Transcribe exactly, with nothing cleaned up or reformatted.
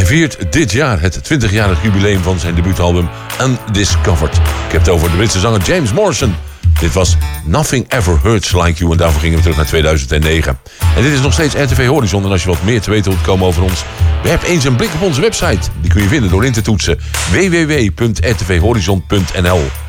Hij viert dit jaar het twintigjarig jubileum van zijn debuutalbum Undiscovered. Ik heb het over de Britse zanger James Morrison. Dit was Nothing Ever Hurts Like You en daarvoor gingen we terug naar tweeduizend negen. En dit is nog steeds R T V Horizon en als je wat meer te weten wilt komen over ons, werp eens een blik op onze website. Die kun je vinden door in te toetsen w w w punt r t v horizon punt n l.